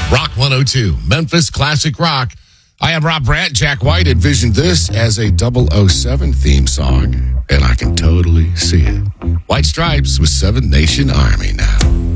Rock 102, Memphis Classic Rock. I am Rob Brandt. Jack White envisioned this as a 007 theme song, and I can totally see it. White Stripes with Seven Nation Army now.